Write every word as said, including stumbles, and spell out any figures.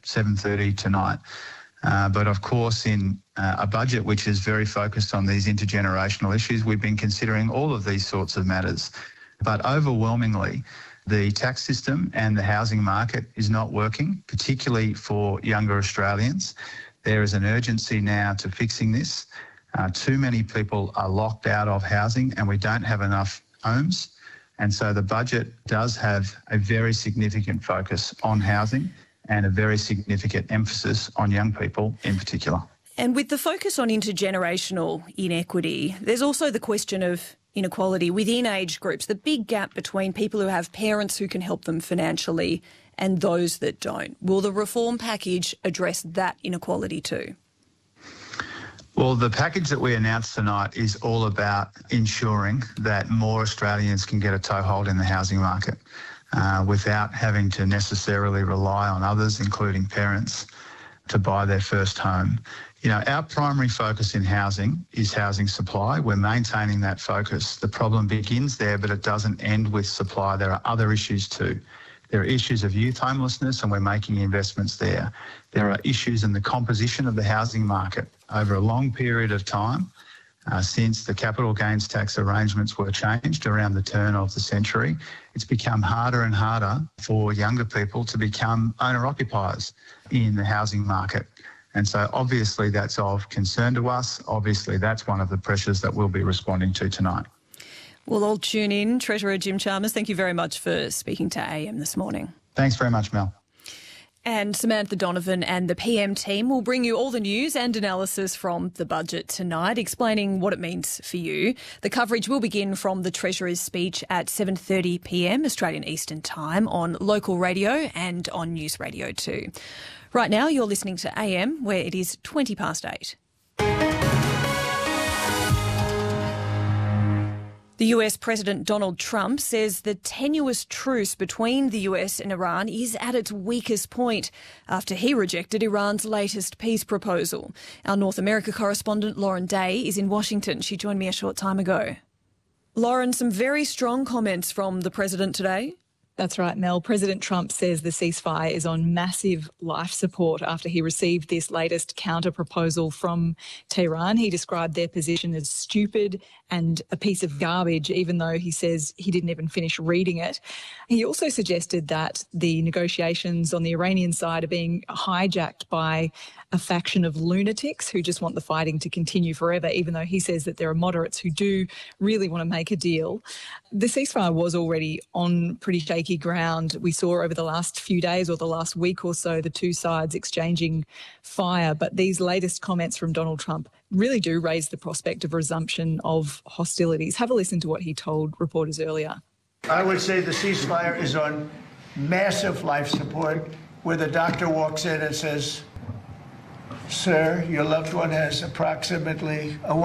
seven thirty tonight. Uh, but of course, in uh, a budget which is very focused on these intergenerational issues, we've been considering all of these sorts of matters. But overwhelmingly, the tax system and the housing market is not working, particularly for younger Australians. There is an urgency now to fixing this. Uh, too many people are locked out of housing and we don't have enough homes. And so the budget does have a very significant focus on housing and a very significant emphasis on young people in particular. And with the focus on intergenerational inequity, there's also the question of inequality within age groups, the big gap between people who have parents who can help them financially and those that don't. Will the reform package address that inequality too? Well, the package that we announced tonight is all about ensuring that more Australians can get a toehold in the housing market uh, without having to necessarily rely on others, including parents, to buy their first home. You know, our primary focus in housing is housing supply. We're maintaining that focus. The problem begins there, but it doesn't end with supply. There are other issues too. There are issues of youth homelessness, and we're making investments there. There are issues in the composition of the housing market. Over a long period of time, uh, since the capital gains tax arrangements were changed around the turn of the century, it's become harder and harder for younger people to become owner-occupiers in the housing market. And so obviously that's of concern to us. Obviously that's one of the pressures that we'll be responding to tonight. We'll all tune in. Treasurer Jim Chalmers, thank you very much for speaking to A M this morning. Thanks very much, Mel. And Samantha Donovan and the P M team will bring you all the news and analysis from the budget tonight, explaining what it means for you. The coverage will begin from the Treasurer's speech at seven thirty p m Australian Eastern Time on local radio and on News Radio too. Right now, you're listening to A M, where it is twenty past eight. The U S President Donald Trump says the tenuous truce between the U S and Iran is at its weakest point after he rejected Iran's latest peace proposal. Our North America correspondent Lauren Day is in Washington. She joined me a short time ago. Lauren, some very strong comments from the president today. That's right, Mel. President Trump says the ceasefire is on massive life support after he received this latest counter-proposal from Tehran. He described their position as stupid and a piece of garbage, even though he says he didn't even finish reading it. He also suggested that the negotiations on the Iranian side are being hijacked by a faction of lunatics who just want the fighting to continue forever, even though he says that there are moderates who do really want to make a deal. The ceasefire was already on pretty shaky ground. We saw over the last few days or the last week or so the two sides exchanging fire, but these latest comments from Donald Trump really do raise the prospect of resumption of hostilities. Have a listen to what he told reporters earlier. I would say the ceasefire is on massive life support, where the doctor walks in and says, "Sir, your loved one has approximately a